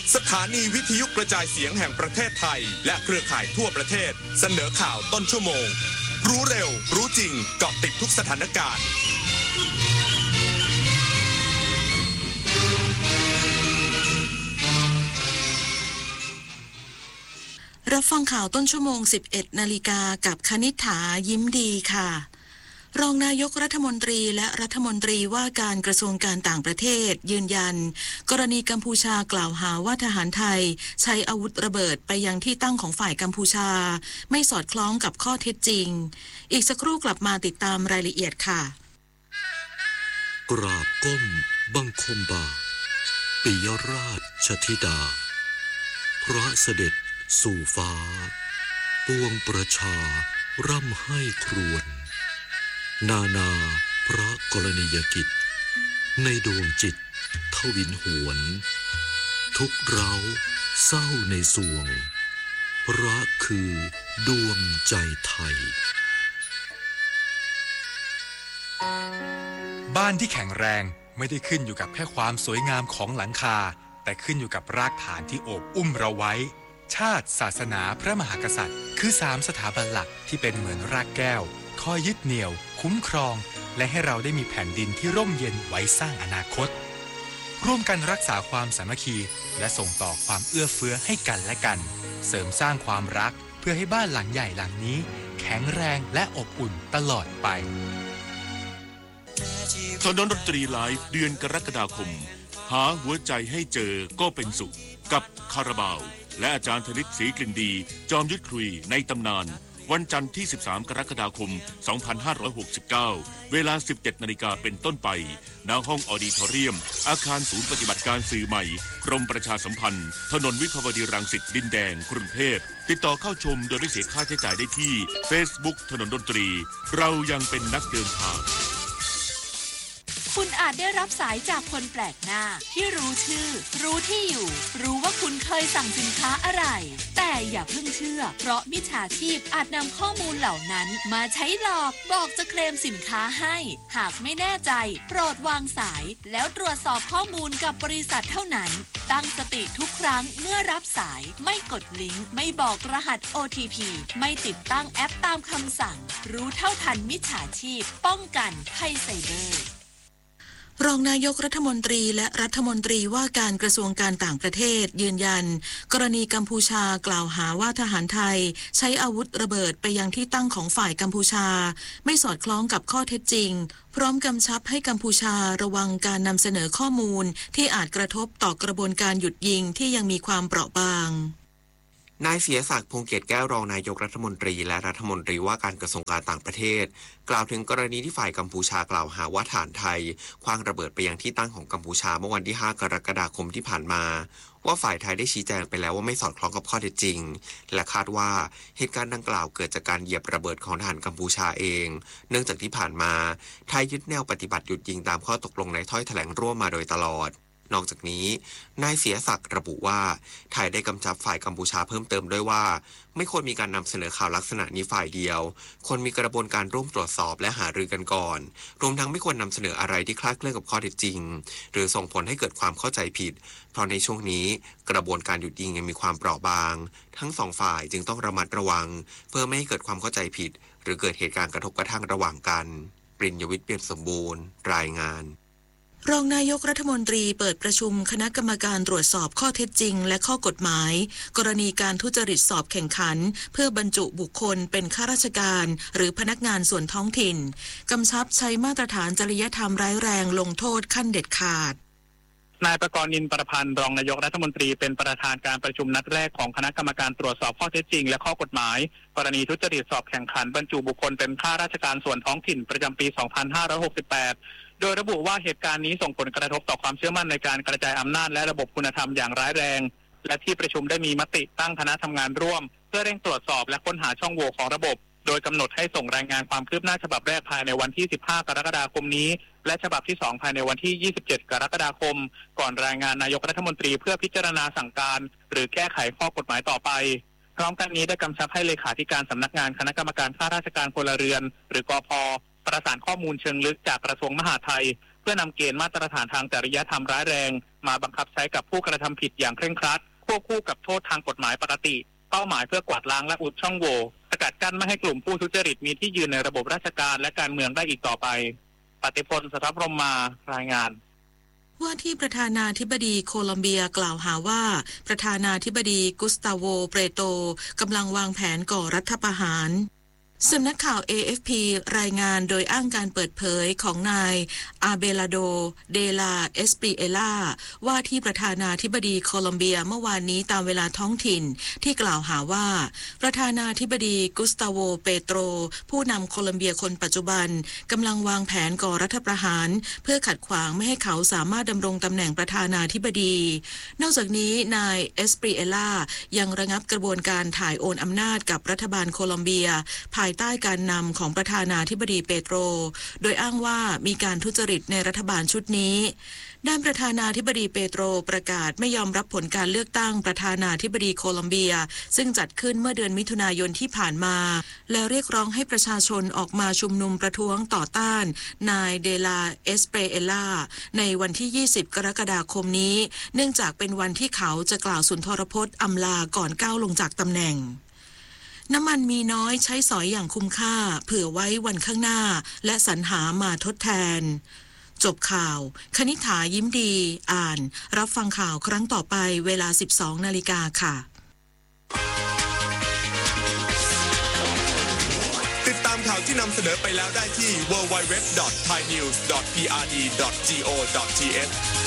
สถานีวิทยุกระจายเสียงแห่งประเทศไทยและเครือข่ายทั่วประเทศเสนอข่าวต้นชั่วโมงรู้เร็วรู้จริงเกาะติดทุกสถานการณ์รับฟังข่าวต้นชั่วโมง 11 นาฬิกากับคณิษฐายิ้มดีค่ะรองนายกรัฐมนตรีและรัฐมนตรีว่าการกระทรวงการต่างประเทศยืนยันกรณีกัมพูชากล่าวหาว่าทหารไทยใช้อาวุธระเบิดไปยังที่ตั้งของฝ่ายกัมพูชาไม่สอดคล้องกับข้อเท็จจริงอีกสักครู่กลับมาติดตามรายละเอียดค่ะกราบก้มบังคมบาทปิยราชธิดาพระเสด็จสู่ฟ้าปวงประชาร่ำให้ครวญนานาพระกรณียกิจในดวงจิตทวินหวนทุกเร้าเศร้าในสวงพระคือดวงใจไทยบ้านที่แข็งแรงไม่ได้ขึ้นอยู่กับแค่ความสวยงามของหลังคาแต่ขึ้นอยู่กับรากฐานที่โอบอุ้มเราไว้ชาติศาสนาพระมหากษัตริย์คือ3สถาบันหลักที่เป็นเหมือนรากแก้วคอยยึดเหนี่ยวคุ้มครองและให้เราได้มีแผ่นดินที่ร่มเย็นไว้สร้างอนาคตร่วมกันรักษาความสามัคคีและส่งต่อความเอื้อเฟื้อให้กันและกันเสริมสร้างความรักเพื่อให้บ้านหลังใหญ่หลังนี้แข็งแรงและอบอุ่นตลอดไปถนนดนตรีไลฟ์เดือนกรกฎาคมหาหัวใจให้เจอก็เป็นสุขกับคาราบาวและอาจารย์ธนิตศรีกลิ่นดีจอมยุทธคุยในตำนานวันจันทร์ที่13กรกฎาคม2569เวลา 17:00 น.เป็นต้นไปณห้องออดิทอเรียมอาคารศูนย์ปฏิบัติการสื่อใหม่กรมประชาสัมพันธ์ถนนวิภาวดีรังสิตดินแดงกรุงเทพติดต่อเข้าชมโดยไม่เสียค่าใช้จ่ายได้ที่ Facebook ถนนดนตรีเรายังเป็นนักเดินทางคุณอาจได้รับสายจากคนแปลกหน้าที่รู้ชื่อรู้ที่อยู่รู้ว่าคุณเคยสั่งสินค้าอะไรแต่อย่าเพิ่งเชื่อเพราะมิจฉาชีพอาจนำข้อมูลเหล่านั้นมาใช้หลอกบอกจะเคลมสินค้าให้หากไม่แน่ใจโปรดวางสายแล้วตรวจสอบข้อมูลกับบริษัทเท่านั้นตั้งสติทุกครั้งเมื่อรับสายไม่กดลิงก์ไม่บอกรหัส OTP ไม่ติดตั้งแอปตามคำสั่งรู้เท่าทันมิจฉาชีพป้องกันภัยไซเบอร์รองนายกรัฐมนตรีและรัฐมนตรีว่าการกระทรวงการต่างประเทศยืนยันกรณีกัมพูชากล่าวหาว่าทหารไทยใช้อาวุธระเบิดไปยังที่ตั้งของฝ่ายกัมพูชาไม่สอดคล้องกับข้อเท็จจริงพร้อมกำชับให้กัมพูชาระวังการนำเสนอข้อมูลที่อาจกระทบต่อกระบวนการหยุดยิงที่ยังมีความเปราะบางนายเสียศักดิ์พงษ์เกียรติแก้วรองนายกรัฐมนตรีและรัฐมนตรีว่าการกระทรวงการต่างประเทศกล่าวถึงกรณีที่ฝ่ายกัมพูชากล่าวหาว่าทหารไทยขว้างระเบิดไปยังที่ตั้งของกัมพูชาเมื่อวันที่5กรกฎาคมที่ผ่านมาว่าฝ่ายไทยได้ชี้แจงไปแล้วว่าไม่สอดคล้องกับข้อเท็จจริงและคาดว่าเหตุการณ์ดังกล่าวเกิดจากการเหยียบระเบิดของทหารกัมพูชาเองเนื่องจากที่ผ่านมาไทยยึดแนวปฏิบัติหยุดยิงตามข้อตกลงในถ้อยแถลงร่วมมาโดยตลอดนอกจากนี้นายเสียศักดิ์ระบุว่าไทยได้กำชับฝ่ายกัมพูชาเพิ่มเติมด้วยว่าไม่ควรมีการนำเสนอข่าวลักษณะนี้ฝ่ายเดียวควรมีกระบวนการร่วมตรวจสอบและหารือกันก่อนรวมทั้งไม่ควรนำเสนออะไรที่คลาดเคลื่อนกับข้อเท็จจริงหรือส่งผลให้เกิดความเข้าใจผิดเพราะในช่วงนี้กระบวนการหยุดยิงยังมีความเปราะบางทั้งสองฝ่ายจึงต้องระมัดระวังเพื่อไม่ให้เกิดความเข้าใจผิดหรือเกิดเหตุการณ์กระทบกระทั่งระหว่างกันปริญญวิทย์เปี่ยมสมบูรณ์รายงานรองนายกรัฐมนตรีเปิดประชุมคณะกรรมการตรวจสอบข้อเท็จจริงและข้อกฎหมายกรณีการทุจริตสอบแข่งขันเพื่อบรรจุบุคคลเป็นข้าราชการหรือพนักงานส่วนท้องถิ่นกำชับใช้มาตรฐานจริยธรรมร้ายแรงลงโทษขั้นเด็ดขาดนายประกรณ์ นินประพันธ์รองนายกรัฐมนตรีเป็นประธานการประชุมนัดแรกของคณะกรรมการตรวจสอบข้อเท็จจริงและข้อกฎหมายกรณีทุจริตสอบแข่งขันบรรจุบุคคลเป็นข้าราชการส่วนท้องถิ่นประจำปี 2568 โดยระบุว่าเหตุการณ์นี้ส่งผลกระทบต่อความเชื่อมั่นในการกระจายอำนาจและระบบคุณธรรมอย่างร้ายแรงและที่ประชุมได้มีมติตั้งคณะทำงานร่วมเพื่อเร่งตรวจสอบและค้นหาช่องโหว่ของระบบโดยกำหนดให้ส่งรายงานความคืบหน้าฉบับแรกภายในวันที่ 15 กรกฎาคมนี้และฉบับที่ 2 ภายในวันที่ 27 กรกฎาคมก่อนรายงานนายกรัฐมนตรีเพื่อพิจารณาสั่งการหรือแก้ไขข้อกฎหมายต่อไปพร้อมกันนี้ได้กำชับให้เลขาธิการสำนักงานคณะกรรมการข้าราชการพลเรือนหรือกพ.ประสานข้อมูลเชิงลึกจากกระทรวงมหาดไทยเพื่อนำเกณฑ์มาตรฐานทางจริยธรรมร้ายแรงมาบังคับใช้กับผู้กระทำผิดอย่างเคร่งครัดควบคู่กับโทษทางกฎหมายปกติเป้าหมายเพื่อกวาดล้างและอุดช่องโหว่สกัดกั้นไม่ให้กลุ่มผู้ทุจริตมีที่ยืนในระบบราชการและการเมืองได้อีกต่อไปปฏิพล สทัพพรหมมารายงานว่าที่ประธานาธิบดีโคลอมเบียกล่าวหาว่าประธานาธิบดีกุสตาโวเปโตกำลังวางแผนก่อรัฐประหารสำนักข่าว AFP รายงานโดยอ้างการเปิดเผยของนายอาเบลาโดเดลาเอสปริเอล่าว่าที่ประธานาธิบดีโคลอมเบียเมื่อวานนี้ตามเวลาท้องถิ่นที่กล่าวหาว่าประธานาธิบดีกุสตาโวเปโตรผู้นำโคลอมเบียคนปัจจุบันกำลังวางแผนก่อรัฐประหารเพื่อขัดขวางไม่ให้เขาสามารถดำรงตำแหน่งประธานาธิบดีนอกจากนี้นายเอสปริเอล่ายังระงับกระบวนการถ่ายโอนอำนาจกับรัฐบาลโคลอมเบียภายใต้การนำของประธานาธิบดีเปโตรโดยอ้างว่ามีการทุจริตในรัฐบาลชุดนี้ด้านประธานาธิบดีเปโตรประกาศไม่ยอมรับผลการเลือกตั้งประธานาธิบดีโคลอมเบียซึ่งจัดขึ้นเมื่อเดือนมิถุนายนที่ผ่านมาและเรียกร้องให้ประชาชนออกมาชุมนุมประท้วงต่อต้านนายเดลาเอสเปรเอล่าในวันที่20กรกฎาคมนี้เนื่องจากเป็นวันที่เขาจะกล่าวสุนทรพจน์อำลาก่อนก้าวลงจากตำแหน่งน้ำมันมีน้อยใช้สอยอย่างคุ้มค่าเผื่อไว้วันข้างหน้าและสรรหามาทดแทนจบข่าวคณิษฐายิ้มดีอ่านรับฟังข่าวครั้งต่อไปเวลา 12 นาฬิกาค่ะติดตามข่าวที่นำเสนอไปแล้วได้ที่ www.thainews.prd.go.th